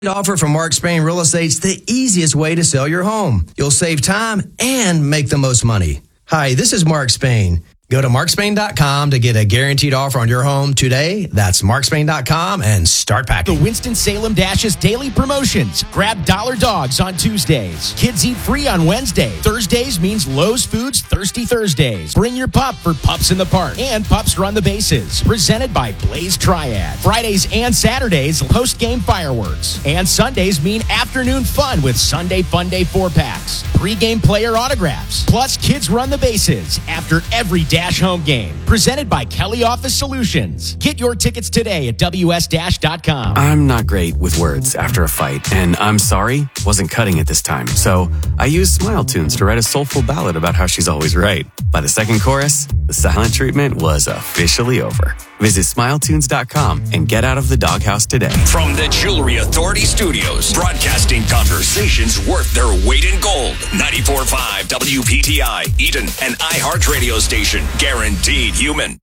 Offer from Mark Spain Real Estate's the easiest way to sell your home. You'll save time and make the most money. Hi, this is Mark Spain. Go to markspain.com to get a guaranteed offer on your home today. That's markspain.com and start packing. The Winston-Salem Dash's daily promotions. Grab Dollar Dogs on Tuesdays. Kids eat free on Wednesday. Thursdays means Lowe's Foods Thirsty Thursdays. Bring your pup for Pups in the Park. And Pups Run the Bases. Presented by Blaze Triad. Fridays and Saturdays, post-game fireworks. And Sundays mean afternoon fun with Sunday Fun Day 4-packs. Pre-game player autographs. Plus, Kids Run the Bases after every Dash home game. Presented by Kelly Office Solutions. Get your tickets today at ws-dash.com. I'm not great with words after a fight, and I'm sorry wasn't cutting it this time. So I used Smile Tunes to write a soulful ballad about how she's always right. By the second chorus, the silent treatment was officially over. Visit smiletunes.com and get out of the doghouse today. From the Jewelry Authority Studios, broadcasting conversations worth their weight in gold. 94.5 WPTI, Eden, an iHeart radio station. Guaranteed human.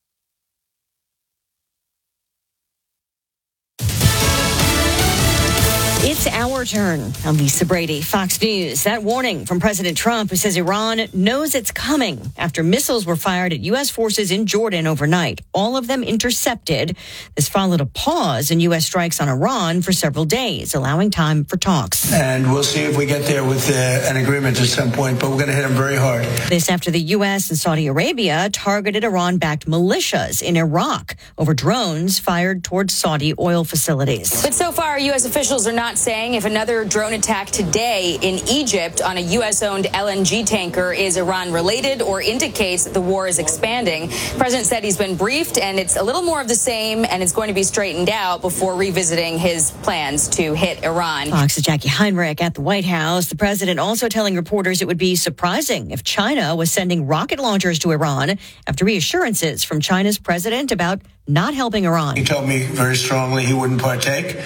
It's our turn. I'm Lisa Brady, Fox News. That warning from President Trump, who says Iran knows it's coming after missiles were fired at U.S. forces in Jordan overnight. All of them intercepted. This followed a pause in U.S. strikes on Iran for several days, allowing time for talks. And we'll see if we get there with an agreement at some point, but we're going to hit them very hard. This after the U.S. and Saudi Arabia targeted Iran-backed militias in Iraq over drones fired towards Saudi oil facilities. But so far, U.S. officials are not saying if another drone attack today in Egypt on a U.S.-owned LNG tanker is Iran-related or indicates that the war is expanding. The president said he's been briefed, and it's a little more of the same, and it's going to be straightened out before revisiting his plans to hit Iran. Fox's Jackie Heinrich at the White House. The president also telling reporters it would be surprising if China was sending rocket launchers to Iran after reassurances from China's president about not helping Iran. He told me very strongly he wouldn't partake.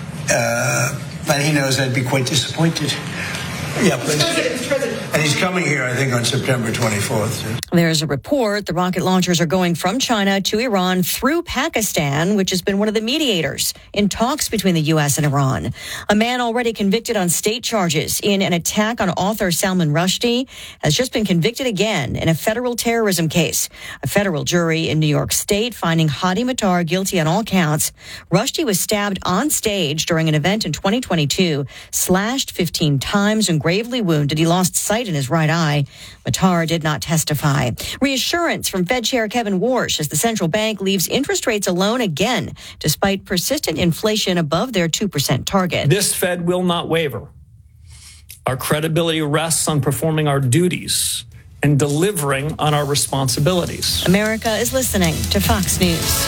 But he knows I'd be quite disappointed. Yeah, and he's coming here, I think, on September 24th. There's a report the rocket launchers are going from China to Iran through Pakistan, which has been one of the mediators in talks between the U.S. and Iran. A man already convicted on state charges in an attack on author Salman Rushdie has just been convicted again in a federal terrorism case. A federal jury in New York State finding Hadi Matar guilty on all counts. Rushdie was stabbed on stage during an event in 2022, slashed 15 times and gravely wounded. He lost sight in his right eye. Matar did not testify. Reassurance from Fed Chair Kevin Warsh as the central bank leaves interest rates alone again, despite persistent inflation above their 2% target. This Fed will not waver. Our credibility rests on performing our duties and delivering on our responsibilities. America is listening to Fox News.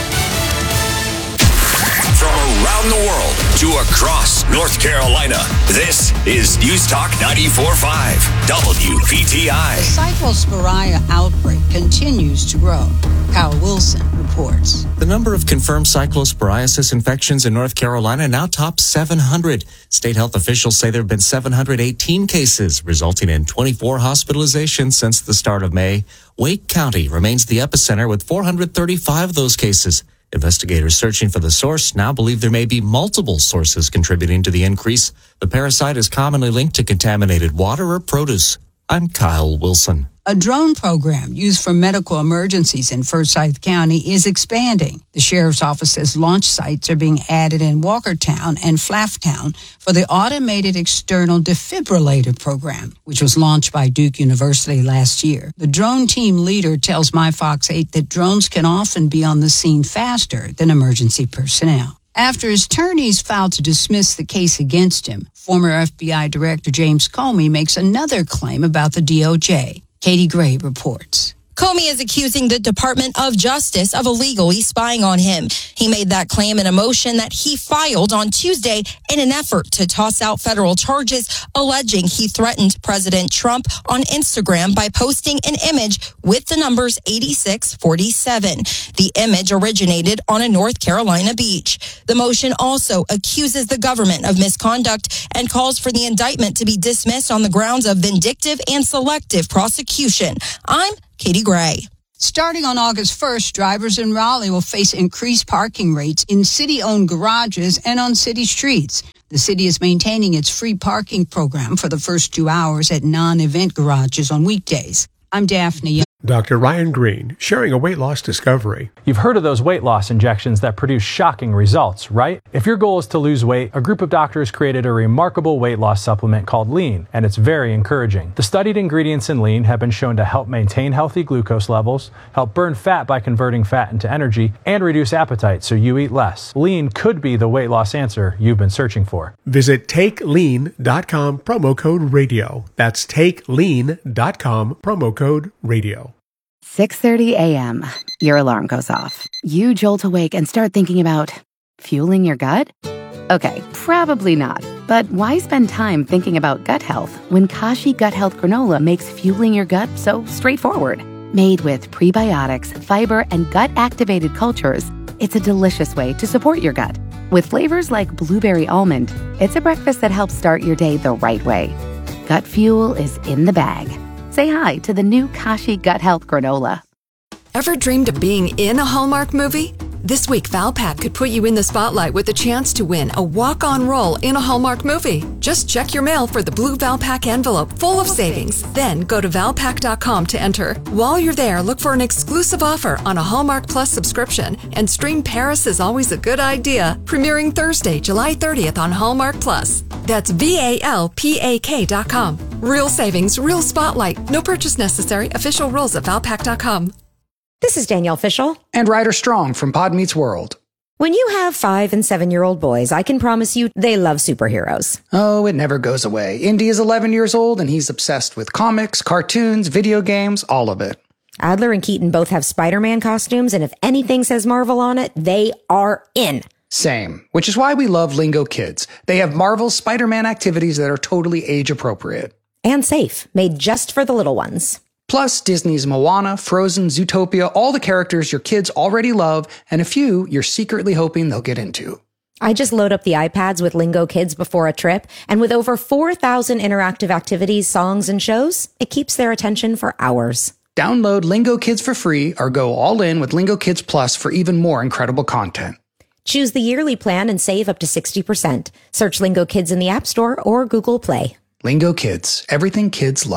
From around the world to across North Carolina, this is News Talk 94.5 WPTI. The cyclosporia outbreak continues to grow. Kyle Wilson reports. The number of confirmed cyclosporiasis infections in North Carolina now tops 700. State health officials say there have been 718 cases, resulting in 24 hospitalizations since the start of May. Wake County remains the epicenter with 435 of those cases. Investigators searching for the source now believe there may be multiple sources contributing to the increase. The parasite is commonly linked to contaminated water or produce. I'm Kyle Wilson. A drone program used for medical emergencies in Forsyth County is expanding. The sheriff's office says launch sites are being added in Walkertown and Flafftown for the automated external defibrillator program, which was launched by Duke University last year. The drone team leader tells MyFox 8 that drones can often be on the scene faster than emergency personnel. After his attorneys filed to dismiss the case against him, former FBI Director James Comey makes another claim about the DOJ. Katie Gray reports. Comey is accusing the Department of Justice of illegally spying on him. He made that claim in a motion that he filed on Tuesday in an effort to toss out federal charges alleging he threatened President Trump on Instagram by posting an image with the numbers 8647. The image originated on a North Carolina beach. The motion also accuses the government of misconduct and calls for the indictment to be dismissed on the grounds of vindictive and selective prosecution. I'm Katie Gray. Starting on August 1st, drivers in Raleigh will face increased parking rates in city-owned garages and on city streets. The city is maintaining its free parking program for the first 2 hours at non-event garages on weekdays. I'm Daphne Young. Dr. Ryan Green, sharing a weight loss discovery. You've heard of those weight loss injections that produce shocking results, right? If your goal is to lose weight, a group of doctors created a remarkable weight loss supplement called Lean, and it's very encouraging. The studied ingredients in Lean have been shown to help maintain healthy glucose levels, help burn fat by converting fat into energy, and reduce appetite so you eat less. Lean could be the weight loss answer you've been searching for. Visit TakeLean.com, promo code radio. That's TakeLean.com, promo code radio. 6:30 a.m. Your alarm goes off. You jolt awake and start thinking about fueling your gut? Okay, probably not. But why spend time thinking about gut health when Kashi Gut Health Granola makes fueling your gut so straightforward? Made with prebiotics, fiber, and gut-activated cultures, it's a delicious way to support your gut. With flavors like blueberry almond, it's a breakfast that helps start your day the right way. Gut fuel is in the bag. Say hi to the new Kashi Gut Health Granola. Ever dreamed of being in a Hallmark movie? This week, Valpak could put you in the spotlight with a chance to win a walk-on role in a Hallmark movie. Just check your mail for the blue Valpak envelope full of savings. Then go to Valpak.com to enter. While you're there, look for an exclusive offer on a Hallmark Plus subscription and stream Paris is Always a Good Idea, premiering Thursday, July 30th on Hallmark Plus. That's VALPAK.com. Real savings, real spotlight. No purchase necessary. Official rules at Valpak.com. This is Danielle Fishel. And Ryder Strong from Pod Meets World. When you have 5- and 7-year-old boys, I can promise you they love superheroes. Oh, it never goes away. Indy is 11 years old and he's obsessed with comics, cartoons, video games, all of it. Adler and Keaton both have Spider-Man costumes, and if anything says Marvel on it, they are in. Same, which is why we love Lingo Kids. They have Marvel's Spider-Man activities that are totally age appropriate. And safe, made just for the little ones. Plus, Disney's Moana, Frozen, Zootopia, all the characters your kids already love, and a few you're secretly hoping they'll get into. I just load up the iPads with Lingo Kids before a trip, and with over 4,000 interactive activities, songs, and shows, it keeps their attention for hours. Download Lingo Kids for free or go all in with Lingo Kids Plus for even more incredible content. Choose the yearly plan and save up to 60%. Search Lingo Kids in the App Store or Google Play. Lingo Kids, everything kids love.